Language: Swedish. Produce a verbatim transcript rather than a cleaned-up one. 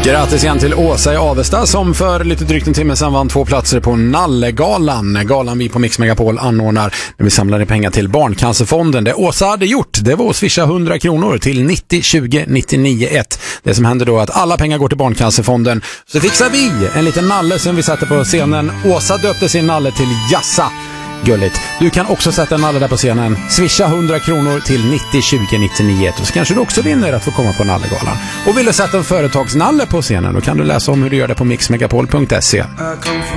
Grattis igen till Åsa i Avesta som för lite drygt en timme sedan vann två platser på Nallegalan. Galan vi på Mix Megapol anordnar när vi samlar pengar till Barncancerfonden. Det Åsa hade gjort, det var att swisha hundra kronor till nittio tjugo nittionio ett. Det som händer då är att alla pengar går till Barncancerfonden. Så fixar vi en liten nalle som vi sätter på scenen. Åsa döpte sin nalle till Jassa. Gulligt. Du kan också sätta en nalle där på scenen. Swisha hundra kronor till nittio tjugo nittionio ett. Och så kanske du också vinner att få komma på Nallegalan. Och vill du sätta en företagsnalle på scenen, då kan du läsa om hur du gör det på mix megapol punkt se.